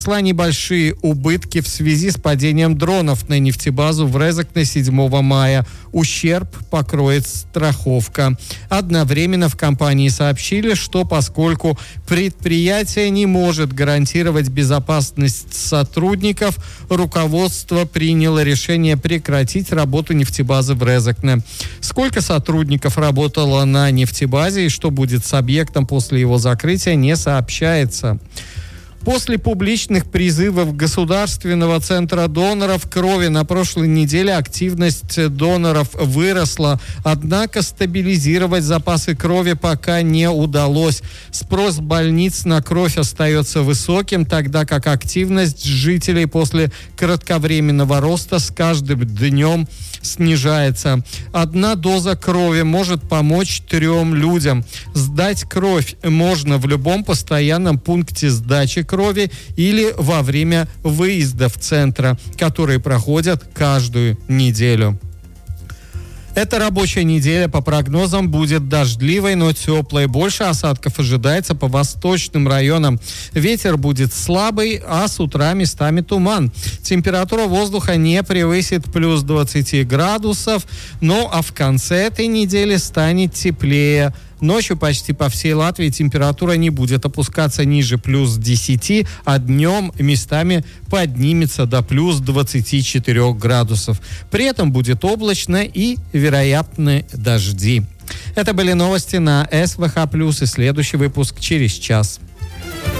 Небольшие убытки в связи с падением дронов на нефтебазу в Резекне 7 мая. Ущерб покроет страховка. Одновременно в компании сообщили, что поскольку предприятие не может гарантировать безопасность сотрудников, руководство приняло решение прекратить работу нефтебазы в Резекне. Сколько сотрудников работало на нефтебазе и что будет с объектом после его закрытия, не сообщается. После публичных призывов Государственного центра доноров крови на прошлой неделе активность доноров выросла, однако стабилизировать запасы крови пока не удалось. Спрос больниц на кровь остается высоким, тогда как активность жителей после кратковременного роста с каждым днем снижается. Одна доза крови может помочь 3 людям. Сдать кровь можно в любом постоянном пункте сдачи крови или во время выездов центра, которые проходят каждую неделю. Эта рабочая неделя, по прогнозам, будет дождливой, но теплой. Больше осадков ожидается по восточным районам. Ветер будет слабый, а с утра местами туман. Температура воздуха не превысит плюс 20 градусов, ну а в конце этой недели станет теплее. Ночью почти по всей Латвии температура не будет опускаться ниже плюс 10, а днем местами поднимется до плюс 24 градусов. При этом будет облачно и вероятны дожди. Это были новости на СВХ+, и следующий выпуск через час.